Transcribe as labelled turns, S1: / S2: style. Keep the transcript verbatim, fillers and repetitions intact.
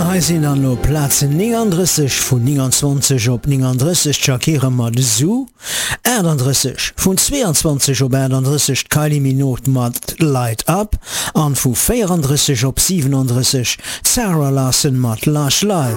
S1: he sinn an no Platz neununddreißig vun neunundzwanzig op neununddreißig Shakira mat Zoo, einunddreißig vun zweiundzwanzig op einunddreißig Kylie Minogue mat Light Up, an vu vierunddreißig op siebenunddreißig Sarah Larson mat Lush Life.